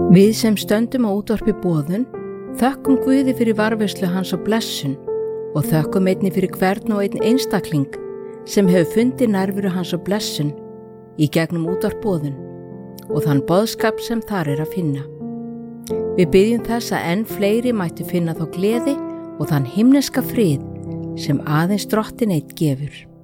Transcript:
Við sem stöndum á útvarpi Boðun þökkum Guði fyrir varðveislu hans og blessun og þökkum einnig fyrir hvern og einn einstakling sem hefur fundið nærveru hans og blessun í gegnum útvarp Boðun og þann boðskap sem þar er að finna. Við biðjum þess að enn fleiri mættu finna þá gleði og þann himneska frið sem aðeins Drottinn einn gefur.